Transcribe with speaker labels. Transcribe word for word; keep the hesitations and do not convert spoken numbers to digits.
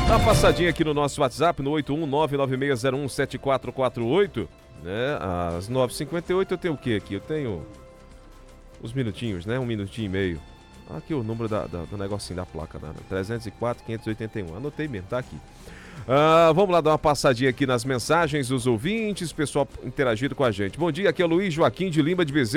Speaker 1: Dá uma passadinha aqui no nosso WhatsApp, no oito um nove nove seis zero um sete quatro quatro oito, né? Às nove e cinquenta e oito eu tenho o que aqui? Eu tenho uns minutinhos, né? Um minutinho e meio. Aqui o número da, da, do negocinho da placa, né? trezentos e quatro, quinhentos e oitenta e um. Anotei mesmo, tá aqui. Ah, vamos lá dar uma passadinha aqui nas mensagens dos ouvintes, pessoal interagindo com a gente. Bom dia, aqui é o Luiz Joaquim de Lima de Bezerra.